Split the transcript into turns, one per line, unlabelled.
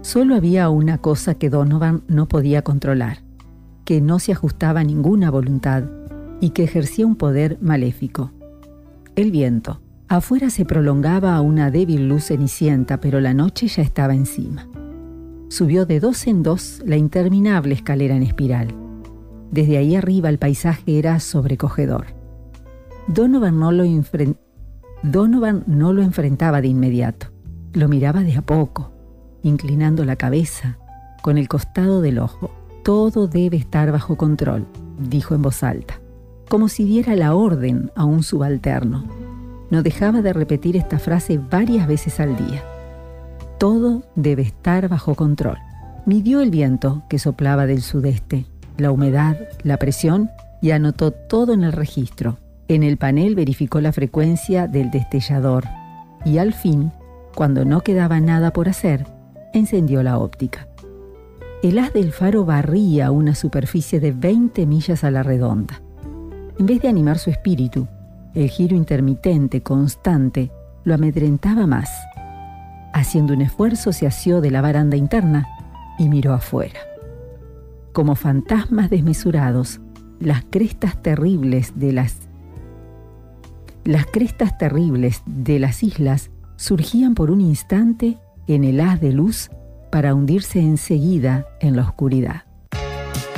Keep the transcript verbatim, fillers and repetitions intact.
Solo había una cosa que Donovan no podía controlar, que no se ajustaba a ninguna voluntad y que ejercía un poder maléfico: el viento. Afuera se prolongaba una débil luz cenicienta, pero la noche ya estaba encima. Subió de dos en dos la interminable escalera en espiral. Desde ahí arriba el paisaje era sobrecogedor. Donovan no lo, enfren- Donovan no lo enfrentaba de inmediato. Lo miraba de a poco, inclinando la cabeza con el costado del ojo. «Todo debe estar bajo control», dijo en voz alta, como si diera la orden a un subalterno. No dejaba de repetir esta frase varias veces al día. Todo debe estar bajo control. Midió el viento que soplaba del sudeste, la humedad, la presión, y anotó todo en el registro. En el panel verificó la frecuencia del destellador y al fin, cuando no quedaba nada por hacer, encendió la óptica. El haz del faro barría una superficie de veinte millas a la redonda. En vez de animar su espíritu, el giro intermitente, constante, lo amedrentaba más. Haciendo un esfuerzo, se asió de la baranda interna y miró afuera. Como fantasmas desmesurados, las crestas terribles de las Las crestas terribles de las islas surgían por un instante en el haz de luz para hundirse enseguida en la oscuridad.